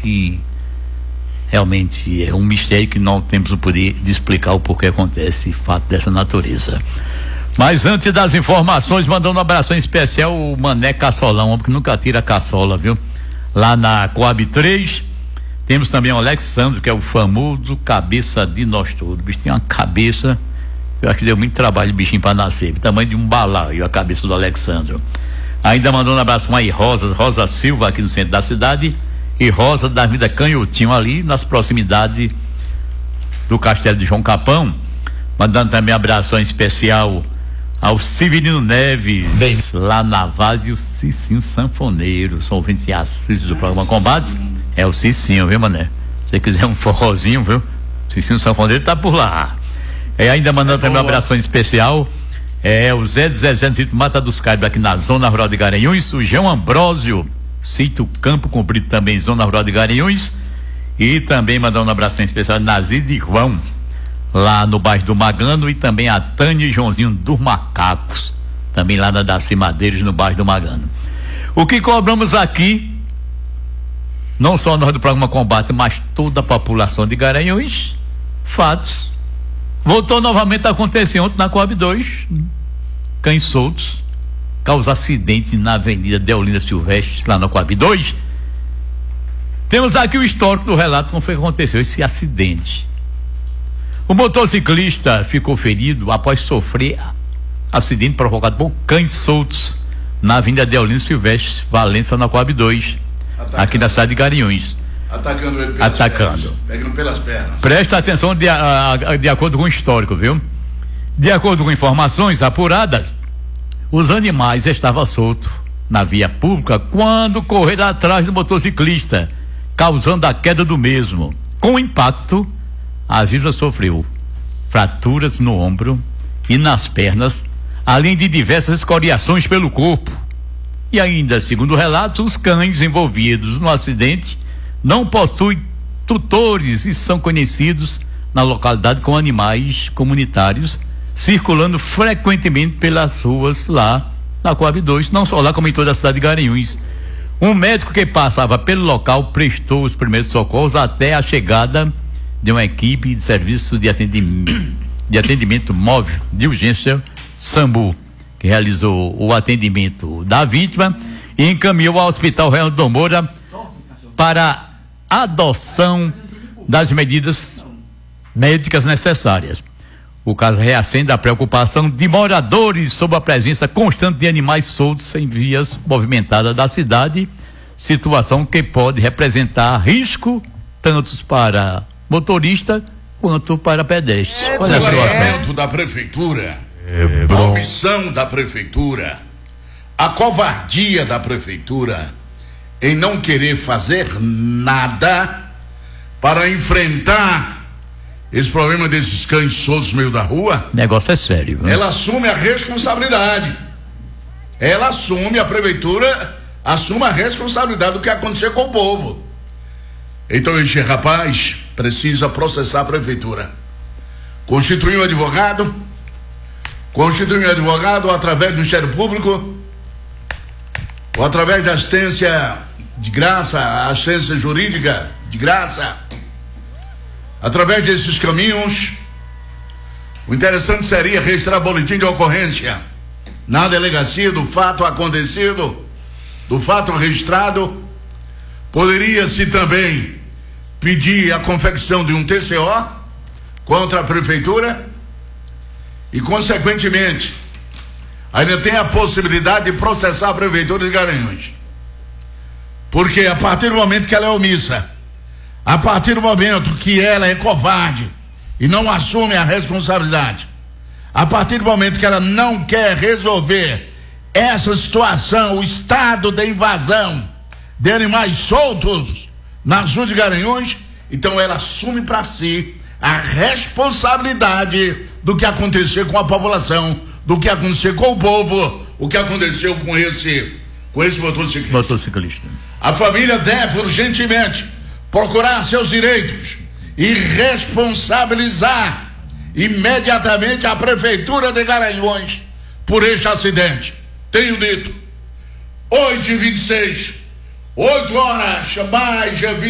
que realmente é um mistério que não temos o poder de explicar o porquê acontece fato dessa natureza. Mas antes das informações, mandando um abração especial o Mané Caçolão, homem que nunca tira a caçola, viu? Lá na Coab 3, temos também o Alexandre, que é o famoso cabeça de nós todos. O bicho tem uma cabeça, eu acho que deu muito trabalho o bichinho para nascer, o tamanho de um balaio a cabeça do Alexandre. Ainda mandando um abraço aí, Rosa Silva, aqui no centro da cidade, e Rosa da Vida Canhotinho, ali nas proximidades do Castelo de João Capão. Mandando também um abração especial ao Severino Neves, lá na Vaz, e o Cicinho Sanfoneiro, são ouvintes e assistes do programa Combate. É o Cicinho, viu, mané? Se você quiser um forrozinho, viu? Cicinho Sanfoneiro tá por lá. Ainda mandando também um abração especial o Zé Mata dos Caibos, aqui na Zona Rural de Garanhuns, o João Ambrósio, sítio Campo Comprido, também Zona Rural de Garanhuns, e também mandando um abração especial a Nazir de João, lá no bairro do Magano, e também a Tânia e Joãozinho dos Macacos, também lá na Daci Madeiros, no bairro do Magano. O que cobramos aqui, não só nós do programa Combate, mas toda a população de Garanhuns, fatos. Voltou novamente a acontecer ontem na Coab 2, cães soltos, causa acidente na Avenida Deolinda Silvestre, lá na Coab 2. Temos aqui o histórico do relato, como foi que aconteceu esse acidente. O motociclista ficou ferido após sofrer acidente provocado por cães soltos na Avenida Deolinda Silvestre, Valença, na Coab 2, aqui na cidade de Garanhuns. Atacando ele pelas pernas. Pegando pelas pernas. Presta atenção de acordo com o histórico, viu? De acordo com informações apuradas, os animais estavam soltos na via pública quando correram atrás do motociclista, causando a queda do mesmo. Com o impacto, a vítima sofreu fraturas no ombro e nas pernas, além de diversas escoriações pelo corpo. E ainda, segundo o relato, os cães envolvidos no acidente não possuem tutores e são conhecidos na localidade como animais comunitários, circulando frequentemente pelas ruas lá na Coab 2, não só lá como em toda a cidade de Garanhuns. Um médico que passava pelo local prestou os primeiros socorros até a chegada de uma equipe de serviço de atendimento móvel de urgência SAMU, que realizou o atendimento da vítima e encaminhou ao Hospital Real do Moura para a adoção das medidas médicas necessárias. O caso reacende a preocupação de moradores sobre a presença constante de animais soltos em vias movimentadas da cidade, situação que pode representar risco tanto para motorista quanto para pedestre. O regulamento da prefeitura, a omissão da prefeitura, a covardia da prefeitura em não querer fazer nada para enfrentar esse problema desses cães soltos no meio da rua. O negócio é sério, viu? Ela assume a responsabilidade. A prefeitura assume a responsabilidade do que aconteceu com o povo. Então este rapaz precisa processar a prefeitura. Constituir um advogado através do Ministério Público, ou através da assistência de graça, a assistência jurídica de graça. Através desses caminhos, o interessante seria registrar boletim de ocorrência na delegacia do fato acontecido, do fato registrado. Poderia-se também pedir a confecção de um TCO contra a prefeitura e, consequentemente, ainda tem a possibilidade de processar a prefeitura de Garanhuns. Porque a partir do momento que ela é omissa, a partir do momento que ela é covarde e não assume a responsabilidade, a partir do momento que ela não quer resolver essa situação, o estado de invasão de animais soltos nas ruas de Garanhuns, então ela assume para si a responsabilidade do que aconteceu com a população, do que aconteceu com o povo, o que aconteceu com esse motociclista. A família deve urgentemente procurar seus direitos e responsabilizar imediatamente a prefeitura de Garanhuns por este acidente. Tenho dito, 8h26, 8 horas mais